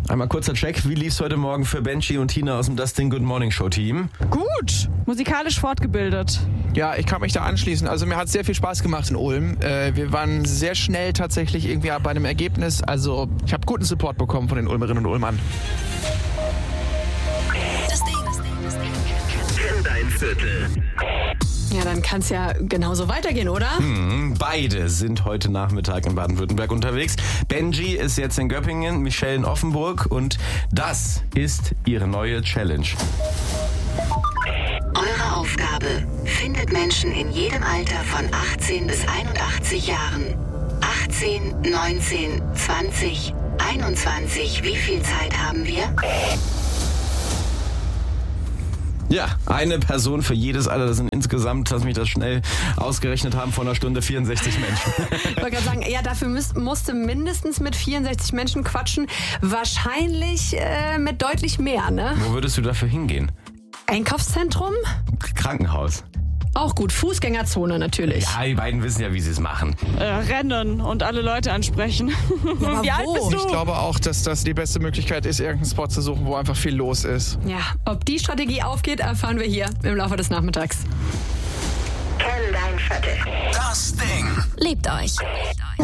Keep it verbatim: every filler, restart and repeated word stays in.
Einmal kurzer Check. Wie lief's heute Morgen für Benji und Tina aus dem Dustin Good Morning Show Team? Gut, musikalisch fortgebildet. Ja, ich kann mich da anschließen. Also mir hat es sehr viel Spaß gemacht in Ulm. Äh, wir waren sehr schnell tatsächlich irgendwie bei einem Ergebnis. Also ich habe guten Support bekommen von den Ulmerinnen und Ulmern. Das Ding. Kenn dein Viertel. Ja, dann kann es ja genauso weitergehen, oder? Hm, beide sind heute Nachmittag in Baden-Württemberg unterwegs. Benji ist jetzt in Göppingen, Michelle in Offenburg und das ist ihre neue Challenge. Eure Aufgabe: Findet Menschen in jedem Alter von achtzehn bis einundachtzig Jahren. achtzehn, neunzehn, zwanzig, einundzwanzig. Wie viel Zeit haben wir? Ja, eine Person für jedes Alter. Das sind insgesamt, lass mich das schnell ausgerechnet haben, vor einer Stunde vierundsechzig Menschen. Ich wollte gerade sagen, ja, dafür müsst, musste mindestens mit vierundsechzig Menschen quatschen. Wahrscheinlich äh, mit deutlich mehr, ne? Wo würdest du dafür hingehen? Einkaufszentrum? Krankenhaus. Auch gut. Fußgängerzone natürlich. Ja, die beiden wissen ja, wie sie es machen. Äh, rennen und alle Leute ansprechen. aber Wie alt wo? bist du? Ich glaube auch, dass das die beste Möglichkeit ist, irgendeinen Spot zu suchen, wo einfach viel los ist. Ja, ob die Strategie aufgeht, erfahren wir hier im Laufe des Nachmittags. Kenn dein Viertel. Das Ding. Lebt euch.